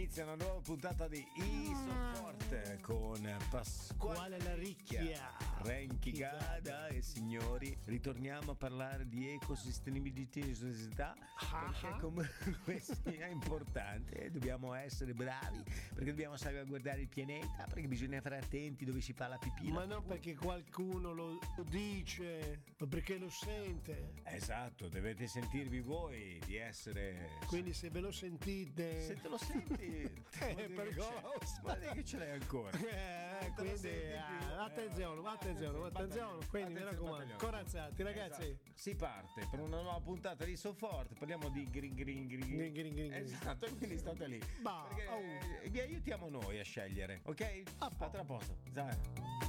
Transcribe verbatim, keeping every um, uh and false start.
inizia una nuova puntata di Isoport con Pasquale Laricchia, Renchi Gada e signori. Ritorniamo a parlare di ecosostenibilità perché comunque sia importante, dobbiamo essere bravi perché dobbiamo salvaguardare il pianeta, perché bisogna stare attenti dove si fa la pipì. Ma non perché qualcuno lo dice, ma perché lo sente. Esatto, dovete sentirvi voi di essere. Quindi se ve lo sentite, se te lo senti, eh, pericoloso. Ma che ce l'hai ancora? Eh, quindi eh, attenzione, attenzione, attenzione. Quindi mi raccomando, corazzati ragazzi. Esatto. Si parte per una nuova puntata di Sofort. Parliamo di green green green. green, green, green. Esatto, quindi state lì. Bah, perché oh. vi aiutiamo noi a scegliere, ok? A, a tra posto. Zara.